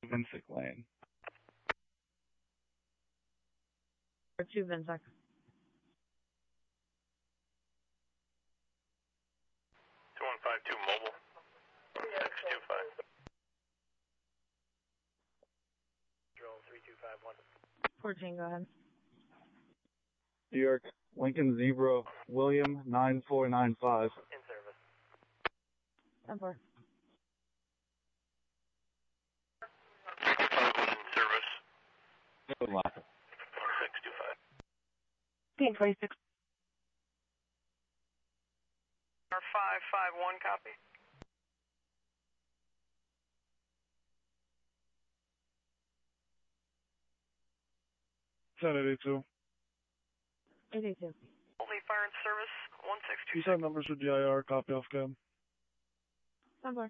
Vincent Lane. 2 Vincent. 2152 mobile. 625. 3251. 14, go ahead. New York, Lincoln Zebra, William 9495. In service. 10-4. In service. 1625. 26. R551 copy. Ten 82. 82. Only fire in service. 162. You send numbers for DIR, copy off cam. 10-4.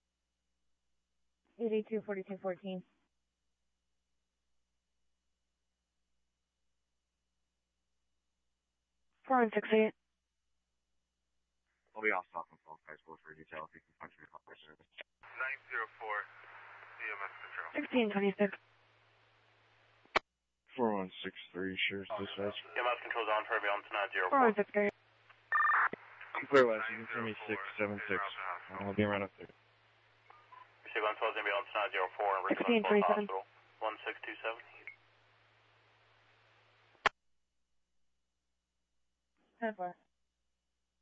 82, 42, 14. Four and 68. I'll be off stop on Falls High School for detail if you can punch me off my service. 904. EMS control. 1626. 4163, Sheriff's Dispatch. EMS control's on for beyond tonight 04. 4163. Clear West, you can send me 676. I'll be around up there. Receive on 12 beyond tonight 04 and Richmond 1627. Hospital. 1627. 10-4.